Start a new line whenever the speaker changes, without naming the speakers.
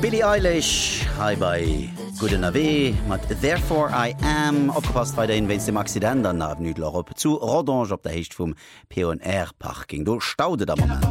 Billie Eilish, hi bei Gute Navé, mat Therefore I Am, opgepasst bei den wenn's dem Accident an Avenue de l'Europe zu Rodange op der Hecht vum P&R Park ging. Du staudet am Moment.